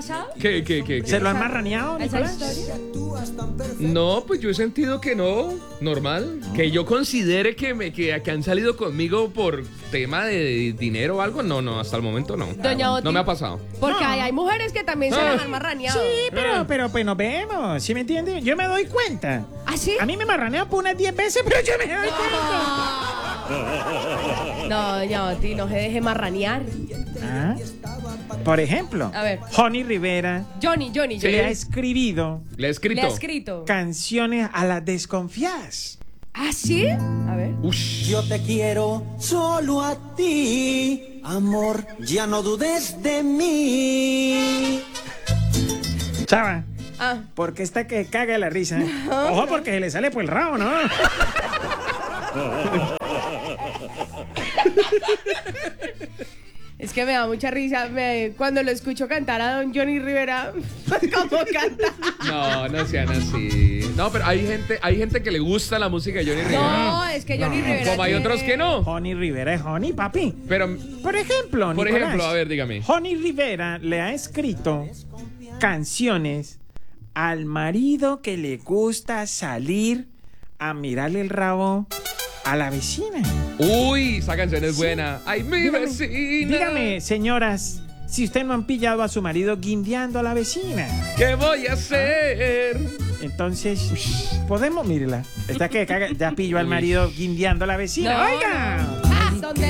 pasado? ¿Qué? ¿Se lo han marraneado, ¿Esa Nicolás? historia? No, pues yo he sentido que no, normal. Que yo considere que han salido conmigo por tema de dinero o algo, no, hasta el momento no. Doña Oti. No me ha pasado. Porque hay mujeres que también se Ah. las han marraneado. Sí, pero pues nos vemos, ¿sí me entiendes? Yo me doy cuenta. ¿Ah, sí? A mí me marranean por unas 10 veces, pero yo me doy cuenta. No, doña Oti, no se deje marranear. Ah, por ejemplo, A ver. Johnny Rivera Johnny. le ha escrito Le he escrito. Le ha escrito. canciones a las desconfiadas. ¿Ah, sí? A ver. Ush. Yo te quiero solo a ti, amor, ya no dudes de mí. Chava, Ah, porque está que caga la risa. Ojo, porque se le sale por el rabo, ¿no? es que me da mucha risa cuando lo escucho cantar a don Johnny Rivera. ¿Cómo canta? No sean así. No, pero hay gente que le gusta la música de Johnny Rivera. No, es que Johnny Rivera. Como hay otros que no. Johnny Rivera es Johnny, papi. Pero, Por ejemplo, por Nicolás, ejemplo, a ver, dígame. Johnny Rivera le ha escrito canciones al marido que le gusta salir a mirarle el rabo a la vecina. Uy, esa canción es buena. Ay, mi vecina. Dígame, señoras, si usted no han pillado a su marido guindeando a la vecina. ¿Qué voy a hacer? Entonces, podemos, mírela. Está que caga, ya pilló al marido guindeando a la vecina. No, ¡Oiga!